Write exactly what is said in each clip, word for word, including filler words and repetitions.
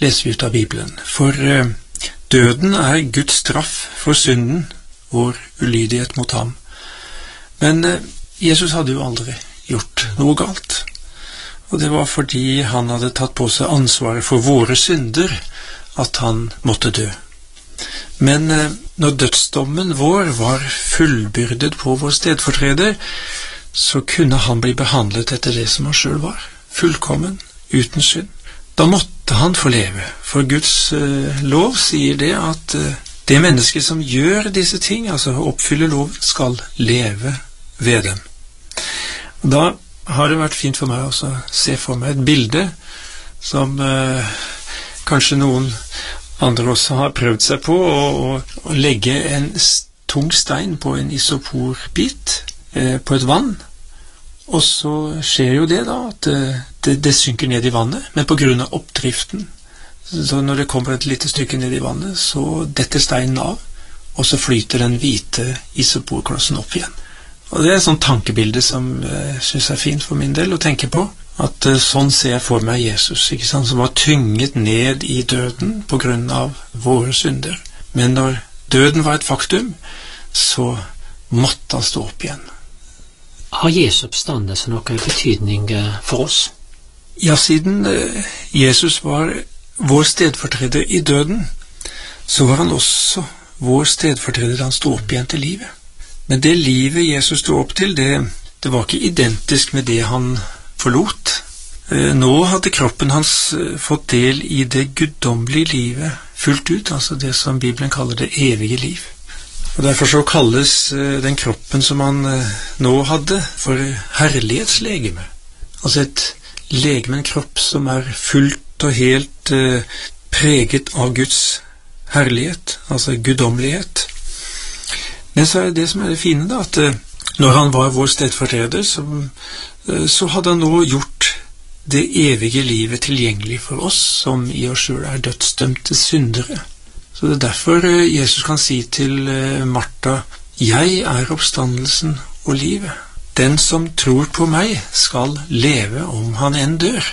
leser vi ut av Bibelen. For eh, døden er Guds straff for synden, vår ulydighet mot ham. Men eh, Jesus hadde jo aldri gjort noe galt. Og det var fordi han hadde tatt på seg ansvaret for våre synder at han måtte dø. Men eh, når dødsdommen vår var fullbyrdet på vår stedfortreder, så kunne han bli behandlet etter det som han selv var, fullkommen, uten synd. Da måtte han få leve, for Guds eh, lov sier det at eh, det mennesket som gjør disse ting, altså oppfyller lov, skal leve ved dem. Da har det vært fint for meg også å se for meg et bilde som eh, kanskje noen andre også har prøvd seg på, å legge en tung stein på en isoporbit eh, på et vann. Og så skjer jo det da, at det, det synker ned i vannet, men på grunn av oppdriften, så når det kommer et lite stykke ned i vannet, så detter steinen av, og så flyter den hvite isoporklossen opp igjen. Og det er et sånt tankebilde som jeg synes er fint for min del å tenke på, at sånn ser jeg for meg Jesus, ikke sant, som var tynget ned i døden på grunn av våre synder. Men når døden var et faktum, så måtte han stå opp igjen. Har Jesu oppstandelse noen betydning for oss? Ja, siden Jesus var vår stedfortreder i døden, så var han også vår stedfortreder da han stod opp igjen til livet. Men det livet Jesus stod opp til, det, det var ikke identisk med det han forlot. Nå hadde kroppen hans fått del i det guddommelige livet fullt ut, altså det som Bibelen kaller det evige liv. Og derfor så kalles den kroppen som han nå hadde for herlighetslegeme. Altså et legeme, en kropp som er fullt og helt eh, preget av Guds herlighet, altså guddommelighet. Men så er det det som er det fine da, at eh, når han var vår stedfortreder, så, eh, så hadde han nå gjort det evige livet tilgjengelig for oss, som i oss selv er dødsdømte syndere. Så det er derfor eh, Jesus kan si til eh, Martha, «Jeg er oppstandelsen og livet. Den som tror på meg skal leve om han enn dør.»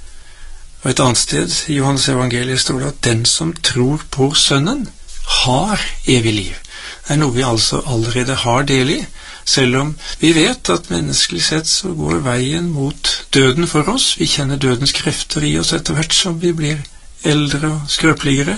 Og et annet sted i Johannes evangeliet står det at den som tror på Sønnen har evig liv. Det er noe vi altså allerede har del i, selv om vi vet at menneskelig sett så går veien mot døden for oss. Vi kjenner dødens krefter i oss etter hvert som vi blir eldre og skrøpeligere.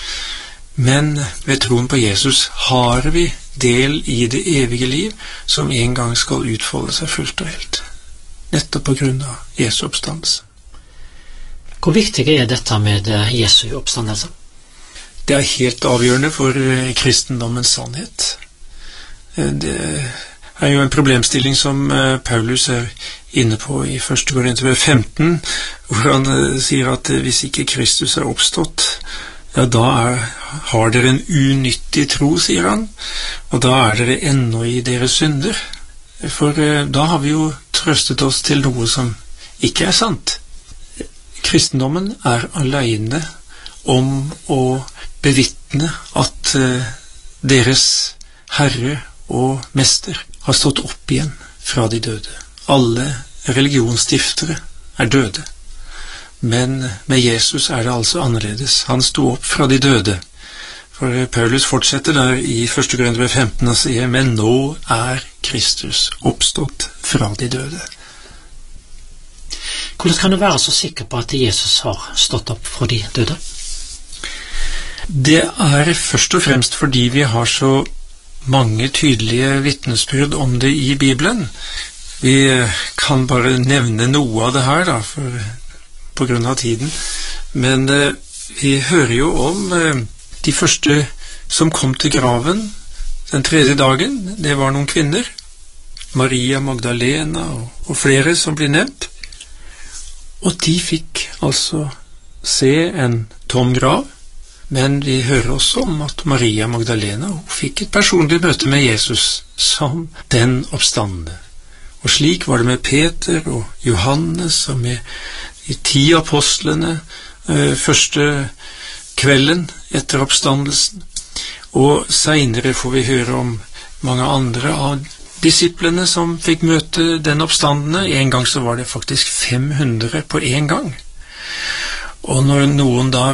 Men ved troen på Jesus har vi del i det evige liv som en gang skal utfolde seg fullt og helt, nettopp på grunn av Jesu oppstandelse. Hvor viktig er dette med Jesu oppstandelse? Det er helt avgjørende for kristendommens sannhet. Det er jo en problemstilling som Paulus er inne på i første Korinterbrev femten, hvor han sier at hvis ikke Kristus er oppstått, ja, da er, har dere en unyttig tro, sier han, og da er dere ennå i deres synder. For da har vi jo trøstet oss til noe som ikke er sant. Kristendommen er alene om å bevitne at uh, deres Herre og Mester har stått opp igjen fra de døde. Alle religionsstiftere er døde. Men med Jesus er det altså annerledes. Han sto opp fra de døde. For Paulus fortsetter der i første Korinterbrev femten og sier, men nå er Kristus oppstått fra de døde. Hvordan kan du være så sikker på at Jesus har stått opp fra de døde? Det er først og fremst fordi vi har så mange tydelige vitnesbyrd om det i Bibelen. Vi kan bare nevne noe av det her da, for, på grunn av tiden. Men eh, vi hører jo om eh, de første som kom til graven den tredje dagen. Det var noen kvinner, Maria Magdalena og, og flere som blir nevnt. Og de fikk altså se en tom grav, men vi hører også om at Maria Magdalena fikk et personlig møte med Jesus som den oppstandende. Og slik var det med Peter og Johannes og med de ti apostlene øh, første kvelden etter oppstandelsen. Og senere får vi høre om mange andre av disiplene som fikk møte den oppstandende. En gang så var det faktisk fem hundre på en gang. Og når noen da